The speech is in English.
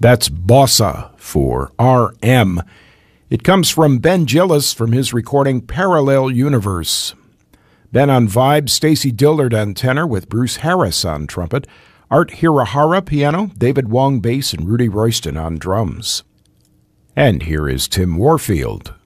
That's bossa for RM. It comes from Ben Gillis from his recording Parallel Universe. Ben on vibes, Stacy Dillard on tenor with Bruce Harris on trumpet, Art Hirahara piano, David Wong bass, and Rudy Royston on drums. And here is Tim Warfield.